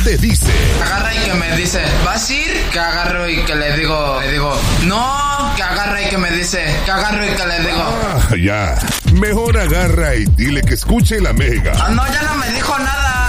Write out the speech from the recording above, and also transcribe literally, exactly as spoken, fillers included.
te dice. Agarra y que me dice, ¿vas a ir? Que agarro y que le digo, le digo, no, que agarra y que me dice, que agarro y que le digo. Ah, ya. Mejor agarra y dile que escuche la Mega. Ah, no, ya no me dijo nada.